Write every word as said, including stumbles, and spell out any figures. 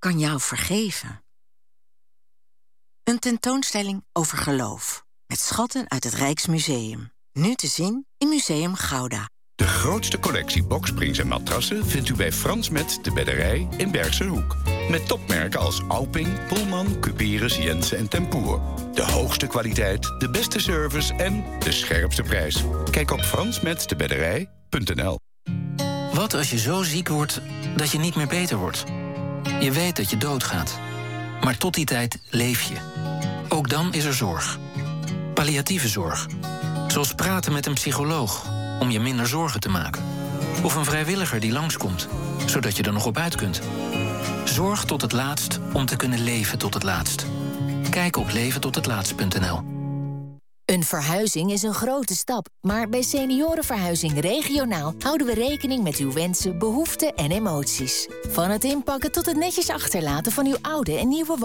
kan jou vergeven. Een tentoonstelling over geloof. Met schatten uit het Rijksmuseum. Nu te zien in Museum Gouda. De grootste collectie boksprings en matrassen vindt u bij Frans Met de Bedderij in Bergse Hoek. Met topmerken als Alping, Pullman, Cuperus, Jensen en Tempoer. De hoogste kwaliteit, de beste service en de scherpste prijs. Kijk op frans met de bedderij punt n l. Wat als je zo ziek wordt dat je niet meer beter wordt? Je weet dat je doodgaat. Maar tot die tijd leef je. Ook dan is er zorg. Palliatieve zorg. Zoals praten met een psycholoog om je minder zorgen te maken. Of een vrijwilliger die langskomt, zodat je er nog op uit kunt. Zorg tot het laatst om te kunnen leven tot het laatst. Kijk op leven tot het laatst punt n l. Een verhuizing is een grote stap, maar bij Seniorenverhuizing Regionaal houden we rekening met uw wensen, behoeften en emoties. Van het inpakken tot het netjes achterlaten van uw oude en nieuwe woning.